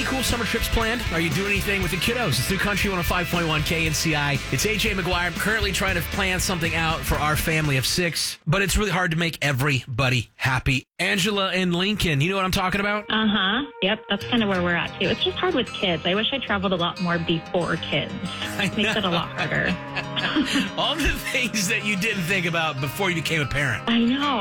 any cool summer trips planned? Are you doing anything with the kiddos? It's New Country 105.1 KNCI. It's AJ McGuire. I'm currently trying to plan something out for our family of 6, but it's really hard to make everybody happy. Angela and Lincoln, you know what I'm talking about? Uh-huh. Yep, that's kind of where we're at, too. It's just hard with kids. I wish I traveled a lot more before kids. It makes it a lot harder. All the things that you didn't think about before you became a parent. I know.